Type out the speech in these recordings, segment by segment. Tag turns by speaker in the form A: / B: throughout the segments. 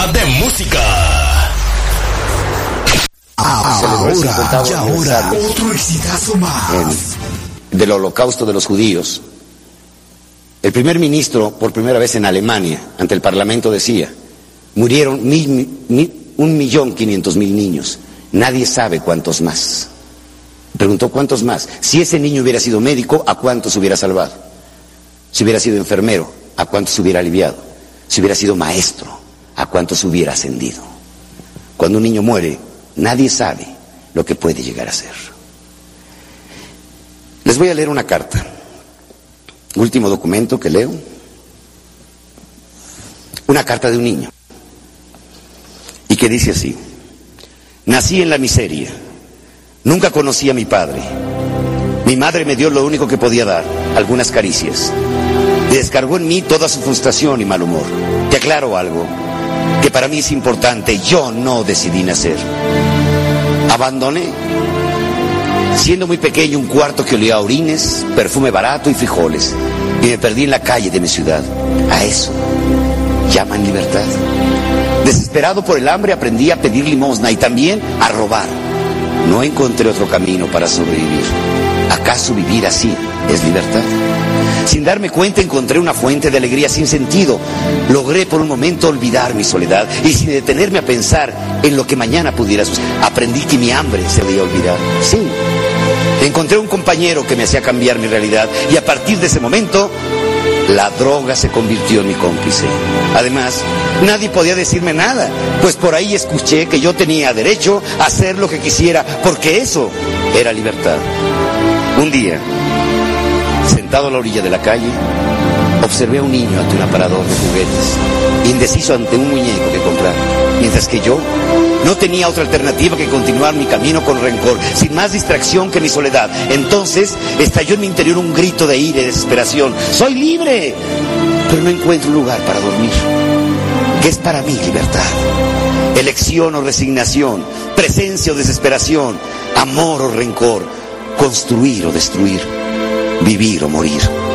A: De música.
B: Ahora, otro exitazo más.
C: Del holocausto de los judíos. El primer ministro, por primera vez en Alemania, ante el parlamento decía, murieron 1.500.000 niños. Nadie sabe cuántos más. Preguntó cuántos más. Si ese niño hubiera sido médico, ¿a cuántos hubiera salvado? Si hubiera sido enfermero, ¿a cuántos hubiera aliviado? Si hubiera sido maestro, ¿a cuántos hubiera ascendido? Cuando un niño muere, nadie sabe lo que puede llegar a ser. Les voy a leer una carta. Último documento que leo. Una carta de un niño. Y que dice así: nací en la miseria. Nunca conocí a mi padre. Mi madre me dio lo único que podía dar, algunas caricias. Y descargó en mí toda su frustración y mal humor. Te aclaro algo que para mí es importante: yo no decidí nacer. Abandoné, siendo muy pequeño, un cuarto que olía a orines, perfume barato y frijoles, y me perdí en la calle de mi ciudad. A eso llaman libertad. Desesperado por el hambre, aprendí a pedir limosna y también a robar. No encontré otro camino para sobrevivir. ¿Acaso vivir así es libertad? Sin darme cuenta encontré una fuente de alegría sin sentido. Logré por un momento olvidar mi soledad y sin detenerme a pensar en lo que mañana pudiera suceder, aprendí que mi hambre se debía olvidar. Sí, encontré un compañero que me hacía cambiar mi realidad y a partir de ese momento la droga se convirtió en mi cómplice. Además, nadie podía decirme nada, pues por ahí escuché que yo tenía derecho a hacer lo que quisiera, porque eso era libertad. Un día, sentado a la orilla de la calle, observé a un niño ante un aparador de juguetes, indeciso ante un muñeco que comprar, mientras que yo no tenía otra alternativa que continuar mi camino con rencor, sin más distracción que mi soledad. Entonces estalló en mi interior un grito de ira y desesperación. ¡Soy libre! Pero no encuentro un lugar para dormir. ¿Qué es para mí libertad? Elección o resignación, presencia o desesperación, amor o rencor, construir o destruir, vivir o morir.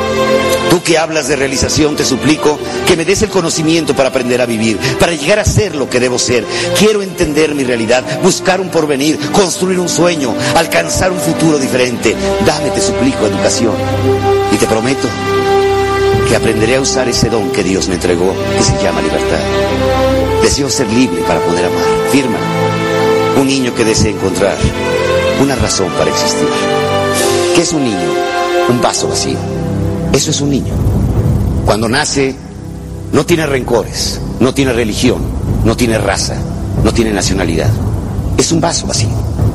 C: Tú que hablas de realización, te suplico que me des el conocimiento para aprender a vivir, para llegar a ser lo que debo ser. Quiero entender mi realidad, buscar un porvenir, construir un sueño, alcanzar un futuro diferente. Dame, te suplico, educación. Y te prometo que aprenderé a usar ese don que Dios me entregó, que se llama libertad. Deseo ser libre para poder amar. Firma. Un niño que desea encontrar una razón para existir. ¿Qué es un niño? Un vaso vacío. Eso es un niño. Cuando nace, no tiene rencores, no tiene religión, no tiene raza, no tiene nacionalidad. Es un vaso vacío.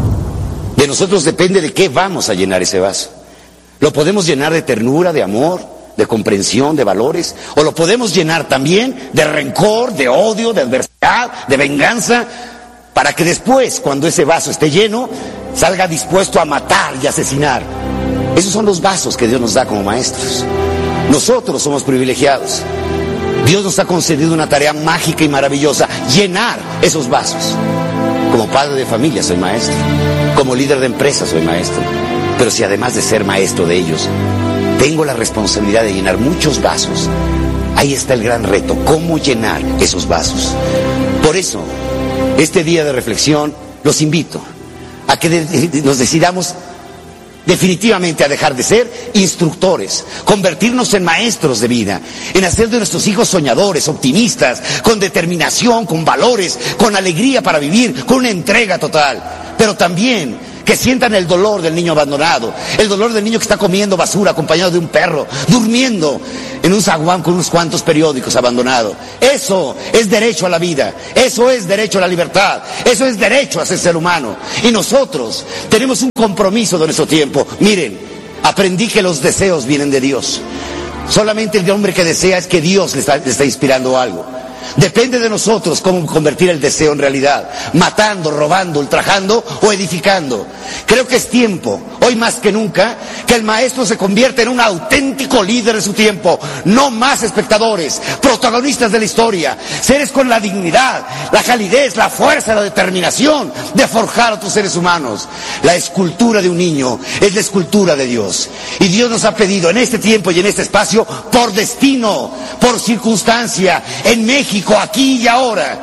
C: De nosotros depende de qué vamos a llenar ese vaso. Lo podemos llenar de ternura, de amor, de comprensión, de valores, o lo podemos llenar también de rencor, de odio, de adversidad, de venganza, para que después, cuando ese vaso esté lleno, salga dispuesto a matar y asesinar. Esos son los vasos que Dios nos da como maestros. Nosotros somos privilegiados. Dios nos ha concedido una tarea mágica y maravillosa: llenar esos vasos. Como padre de familia soy maestro, como líder de empresa soy maestro. Pero si además de ser maestro de ellos, tengo la responsabilidad de llenar muchos vasos, ahí está el gran reto: cómo llenar esos vasos. Por eso, este día de reflexión, los invito a que nos decidamos definitivamente a dejar de ser instructores, convertirnos en maestros de vida, en hacer de nuestros hijos soñadores, optimistas, con determinación, con valores, con alegría para vivir, con una entrega total, pero también que sientan el dolor del niño abandonado, el dolor del niño que está comiendo basura acompañado de un perro, durmiendo en un zaguán con unos cuantos periódicos abandonado. Eso es derecho a la vida, eso es derecho a la libertad, eso es derecho a ser ser humano. Y nosotros tenemos un compromiso de nuestro tiempo. Miren, aprendí que los deseos vienen de Dios. Solamente el hombre que desea es que Dios le está inspirando algo. Depende de nosotros cómo convertir el deseo en realidad, matando, robando, ultrajando o edificando. Creo que es tiempo, hoy más que nunca, que el maestro se convierta en un auténtico líder de su tiempo. No más espectadores, protagonistas de la historia, seres con la dignidad, la calidez, la fuerza, la determinación de forjar a otros seres humanos. La escultura de un niño es la escultura de Dios. Y Dios nos ha pedido en este tiempo y en este espacio, por destino, por circunstancia, en México, aquí y ahora,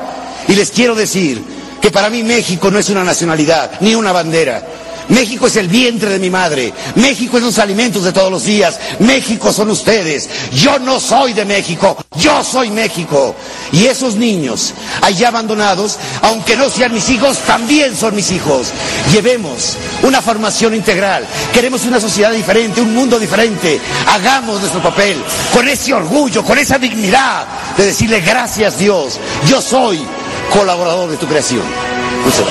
C: Y les quiero decir que para mí México no es una nacionalidad, ni una bandera. México es el vientre de mi madre. México es los alimentos de todos los días. México son ustedes. Yo no soy de México. Yo soy México. Y esos niños allá abandonados, aunque no sean mis hijos, también son mis hijos. Llevemos una formación integral. Queremos una sociedad diferente, un mundo diferente. Hagamos nuestro papel con ese orgullo, con esa dignidad de decirle gracias Dios. Yo soy colaborador de tu creación. Muchas gracias.